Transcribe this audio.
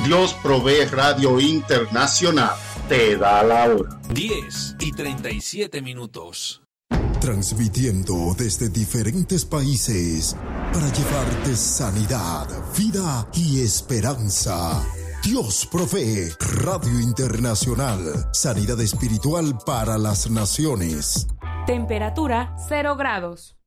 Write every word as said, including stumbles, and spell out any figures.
Dios Provee Radio Internacional te da la hora. diez y treinta y siete minutos. Transmitiendo desde diferentes países para llevarte sanidad, vida y esperanza. Dios Provee Radio Internacional. Sanidad espiritual para las naciones. Temperatura cero grados.